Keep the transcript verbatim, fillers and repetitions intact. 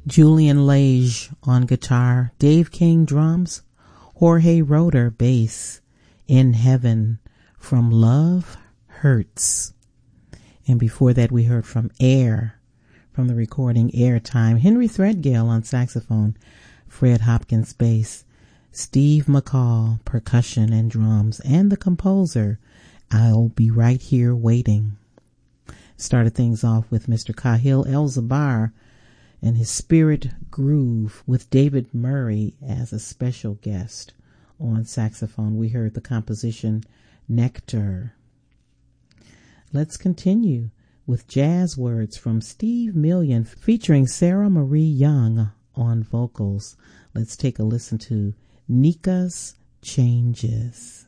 Julian Lage on guitar, Dave King drums, Jorge Roeder bass, In Heaven from Love Hurts. And before that we heard from Air, from the recording Airtime, Henry Threadgill on saxophone, Fred Hopkins bass, Steve McCall percussion and drums, and the composer, I'll Be Right Here Waiting. Started things off with Mister Kahil El-Zabar and his Spirit Groove with David Murray as a special guest on saxophone. We heard the composition Nectar. Let's continue with jazz words from Steve Million featuring Sarah Marie Young on vocals. Let's take a listen to Nika's Changes.